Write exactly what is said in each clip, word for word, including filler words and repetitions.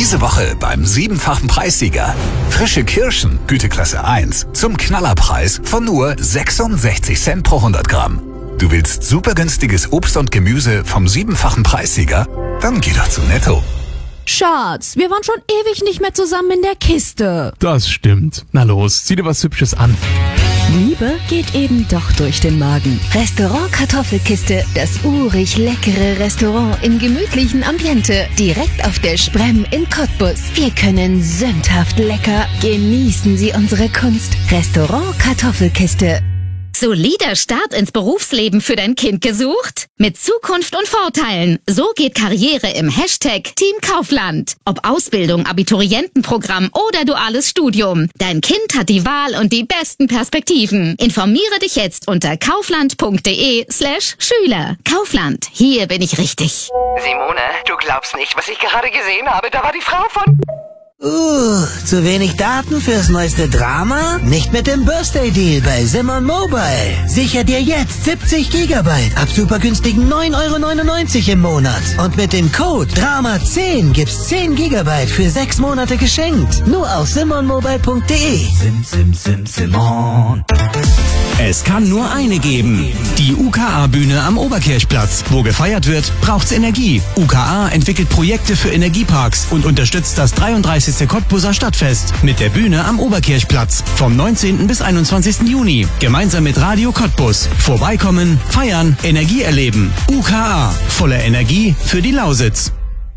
Diese Woche beim siebenfachen Preissieger. Frische Kirschen, Güteklasse eins, zum Knallerpreis von nur sechsundsechzig Cent pro hundert Gramm. Du willst super günstiges Obst und Gemüse vom siebenfachen Preissieger? Dann geh doch zu Netto. Schatz, wir waren schon ewig nicht mehr zusammen in der Kiste. Das stimmt. Na los, zieh dir was Hübsches an. Liebe geht eben doch durch den Magen. Restaurant Kartoffelkiste, das urig leckere Restaurant im gemütlichen Ambiente, direkt auf der Sprem in Cottbus. Wir können sündhaft lecker. Genießen Sie unsere Kunst. Restaurant Kartoffelkiste. Solider Start ins Berufsleben für dein Kind gesucht? Mit Zukunft und Vorteilen. So geht Karriere im Hashtag Team Kaufland. Ob Ausbildung, Abiturientenprogramm oder duales Studium. Dein Kind hat die Wahl und die besten Perspektiven. Informiere dich jetzt unter kaufland.de slash Schüler. Kaufland, hier bin ich richtig. Simone, du glaubst nicht, was ich gerade gesehen habe. Da war die Frau von... Uh, zu wenig Daten fürs neueste Drama? Nicht mit dem Birthday Deal bei Simon Mobile. Sicher dir jetzt siebzig Gigabyte ab super günstigen neun Euro neunundneunzig im Monat. Und mit dem Code Drama zehn gibt's zehn Gigabyte für sechs Monate geschenkt. Nur auf simon mobile punkt de. Sim, sim, sim, Simon. Es kann nur eine geben. Die U K A-Bühne am Oberkirchplatz. Wo gefeiert wird, braucht's Energie. U K A entwickelt Projekte für Energieparks und unterstützt das dreiunddreißigste Cottbuser Stadtfest mit der Bühne am Oberkirchplatz. Vom neunzehnten bis einundzwanzigsten Juni. Gemeinsam mit Radio Cottbus. Vorbeikommen, feiern, Energie erleben. U K A. Voller Energie für die Lausitz.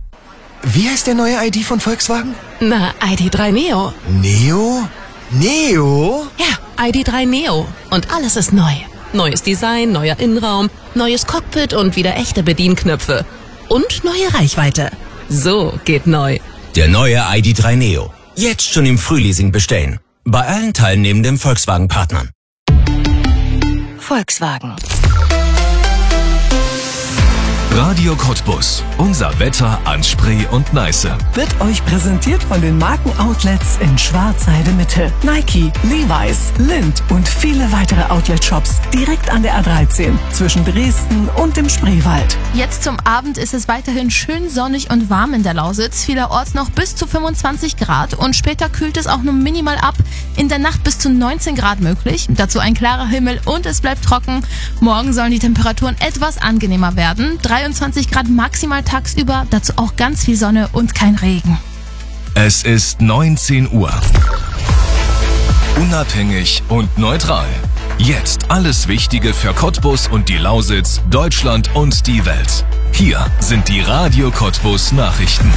Wie heißt der neue I D von Volkswagen? Na, I D drei Neo. Neo? Neo? Ja, I D drei Neo. Und alles ist neu. Neues Design, neuer Innenraum, neues Cockpit und wieder echte Bedienknöpfe. Und neue Reichweite. So geht neu. Der neue I D drei Neo. Jetzt schon im Frühleasing bestellen. Bei allen teilnehmenden Volkswagen-Partnern. Volkswagen. Radio Cottbus. Unser Wetter an Spree und Neiße. Wird euch präsentiert von den Markenoutlets in Schwarzheide Mitte. Nike, Levi's, Lindt und viele weitere Outlet-Shops direkt an der A dreizehn zwischen Dresden und dem Spreewald. Jetzt zum Abend ist es weiterhin schön sonnig und warm in der Lausitz. Vielerorts noch bis zu fünfundzwanzig Grad und später kühlt es auch nur minimal ab. In der Nacht bis zu neunzehn Grad möglich. Dazu ein klarer Himmel und es bleibt trocken. Morgen sollen die Temperaturen etwas angenehmer werden. dreiundzwanzig Grad maximal tagsüber, dazu auch ganz viel Sonne und kein Regen. Es ist neunzehn Uhr. Unabhängig und neutral. Jetzt alles Wichtige für Cottbus und die Lausitz, Deutschland und die Welt. Hier sind die Radio Cottbus Nachrichten.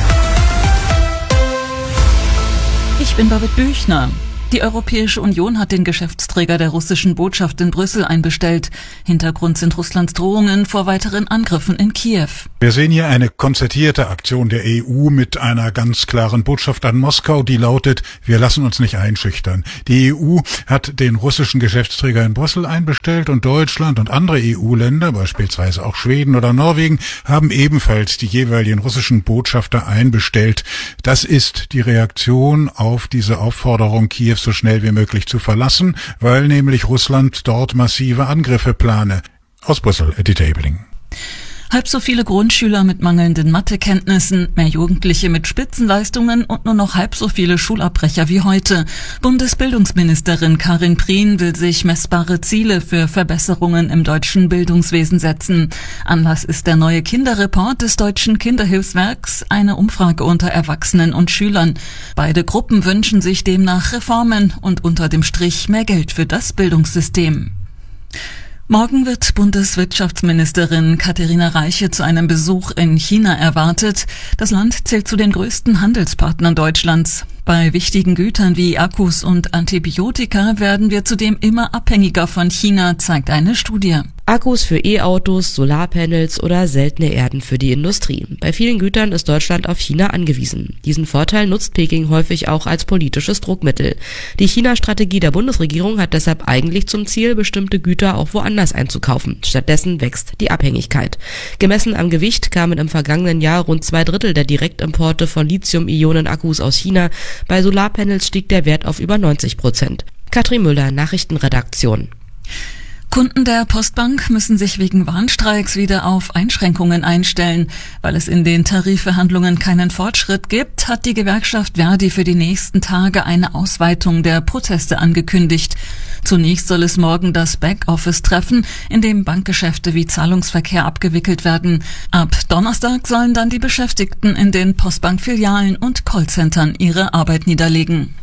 Ich bin Babette Büchner. Die Europäische Union hat den Geschäftsträger der russischen Botschaft in Brüssel einbestellt. Hintergrund sind Russlands Drohungen vor weiteren Angriffen in Kiew. Wir sehen hier eine konzertierte Aktion der E U mit einer ganz klaren Botschaft an Moskau, die lautet: Wir lassen uns nicht einschüchtern. Die E U hat den russischen Geschäftsträger in Brüssel einbestellt und Deutschland und andere E U-Länder, beispielsweise auch Schweden oder Norwegen, haben ebenfalls die jeweiligen russischen Botschafter einbestellt. Das ist die Reaktion auf diese Aufforderung, Kiew so schnell wie möglich zu verlassen, weil nämlich Russland dort massive Angriffe plane. Aus Brüssel, Edith Ebeling. Halb so viele Grundschüler mit mangelnden Mathekenntnissen, mehr Jugendliche mit Spitzenleistungen und nur noch halb so viele Schulabbrecher wie heute. Bundesbildungsministerin Karin Prien will sich messbare Ziele für Verbesserungen im deutschen Bildungswesen setzen. Anlass ist der neue Kinderreport des Deutschen Kinderhilfswerks, eine Umfrage unter Erwachsenen und Schülern. Beide Gruppen wünschen sich demnach Reformen und unter dem Strich mehr Geld für das Bildungssystem. Morgen wird Bundeswirtschaftsministerin Katharina Reiche zu einem Besuch in China erwartet. Das Land zählt zu den größten Handelspartnern Deutschlands. Bei wichtigen Gütern wie Akkus und Antibiotika werden wir zudem immer abhängiger von China, zeigt eine Studie. Akkus für E-Autos, Solarpanels oder seltene Erden für die Industrie. Bei vielen Gütern ist Deutschland auf China angewiesen. Diesen Vorteil nutzt Peking häufig auch als politisches Druckmittel. Die China-Strategie der Bundesregierung hat deshalb eigentlich zum Ziel, bestimmte Güter auch woanders einzukaufen. Stattdessen wächst die Abhängigkeit. Gemessen am Gewicht kamen im vergangenen Jahr rund zwei Drittel der Direktimporte von Lithium-Ionen-Akkus aus China. Bei Solarpanels stieg der Wert auf über neunzig Prozent. Katrin Müller, Nachrichtenredaktion. Kunden der Postbank müssen sich wegen Warnstreiks wieder auf Einschränkungen einstellen. Weil es in den Tarifverhandlungen keinen Fortschritt gibt, hat die Gewerkschaft Verdi für die nächsten Tage eine Ausweitung der Proteste angekündigt. Zunächst soll es morgen das Backoffice treffen, in dem Bankgeschäfte wie Zahlungsverkehr abgewickelt werden. Ab Donnerstag sollen dann die Beschäftigten in den Postbank-Filialen und Callcentern ihre Arbeit niederlegen.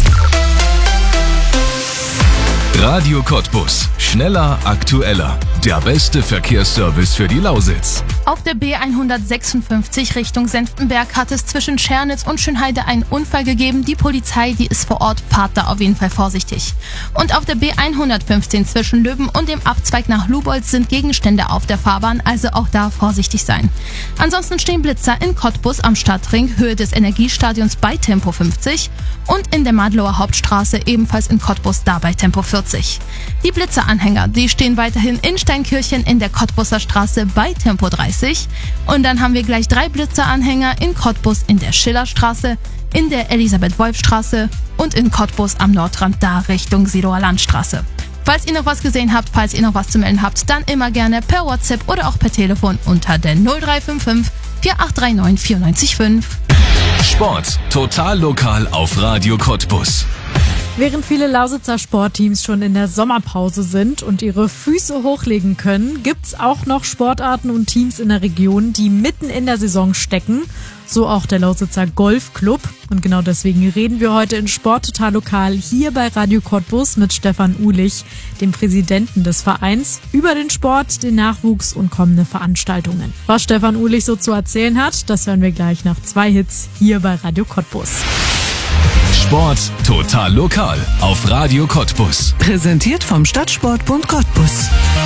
Radio Cottbus. Schneller, aktueller. Der beste Verkehrsservice für die Lausitz. Auf der B hundertsechsundfünfzig Richtung Senftenberg hat es zwischen Schernitz und Schönheide einen Unfall gegeben. Die Polizei, die ist vor Ort, fahrt da auf jeden Fall vorsichtig. Und auf der B hundertfünfzehn zwischen Löwen und dem Abzweig nach Lubolz sind Gegenstände auf der Fahrbahn, also auch da vorsichtig sein. Ansonsten stehen Blitzer in Cottbus am Stadtring, Höhe des Energiestadions bei Tempo fünfzig und in der Madlower Hauptstraße ebenfalls in Cottbus da bei Tempo vierzig. Die Blitzeranhänger, die stehen weiterhin in Steinkirchen in der Cottbuser Straße bei Tempo dreißig. Und dann haben wir gleich drei Blitzeranhänger in Cottbus in der Schillerstraße, in der Elisabeth-Wolf-Straße und in Cottbus am Nordrand da Richtung Siloer Landstraße. Falls ihr noch was gesehen habt, falls ihr noch was zu melden habt, dann immer gerne per WhatsApp oder auch per Telefon unter der null drei fünf fünf vier acht drei neun vier neun fünf. Sport total lokal auf Radio Cottbus. Während viele Lausitzer Sportteams schon in der Sommerpause sind und ihre Füße hochlegen können, gibt's auch noch Sportarten und Teams in der Region, die mitten in der Saison stecken. So auch der Lausitzer Golfclub. Und genau deswegen reden wir heute in Sport total lokal hier bei Radio Cottbus mit Stefan Uhlich, dem Präsidenten des Vereins, über den Sport, den Nachwuchs und kommende Veranstaltungen. Was Stefan Uhlich so zu erzählen hat, das hören wir gleich nach zwei Hits hier bei Radio Cottbus. Sport total lokal auf Radio Cottbus. Präsentiert vom Stadtsportbund Cottbus.